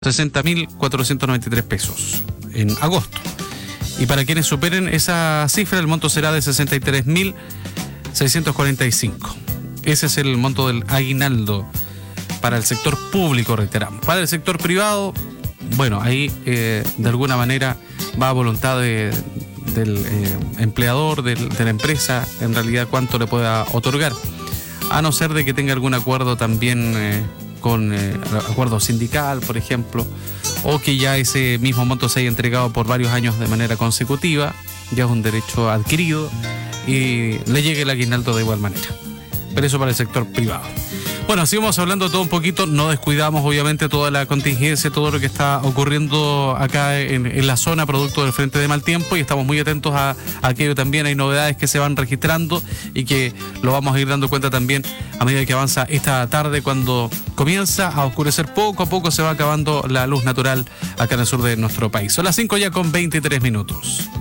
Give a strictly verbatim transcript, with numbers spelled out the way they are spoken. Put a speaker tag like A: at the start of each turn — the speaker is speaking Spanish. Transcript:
A: sesenta mil cuatrocientos noventa y tres pesos en agosto. Y para quienes superen esa cifra, el monto será de sesenta y tres mil seiscientos cuarenta y cinco. Ese es el monto del aguinaldo para el sector público, reiteramos. Para el sector privado, bueno, ahí eh, de alguna manera va a voluntad de, del eh, empleador, del, de la empresa, en realidad cuánto le pueda otorgar, a no ser de que tenga algún acuerdo también eh, con eh, acuerdo sindical, por ejemplo, o que ya ese mismo monto se haya entregado por varios años de manera consecutiva, ya es un derecho adquirido y le llegue el aguinaldo de igual manera. Pero eso para el sector privado. Bueno, seguimos hablando todo un poquito, no descuidamos obviamente toda la contingencia, todo lo que está ocurriendo acá en, en la zona producto del frente de mal tiempo, y estamos muy atentos a, a aquello también. Hay novedades que se van registrando y que lo vamos a ir dando cuenta también a medida que avanza esta tarde, cuando comienza a oscurecer poco a poco, se va acabando la luz natural acá en el sur de nuestro país. Son las cinco ya con veintitrés minutos.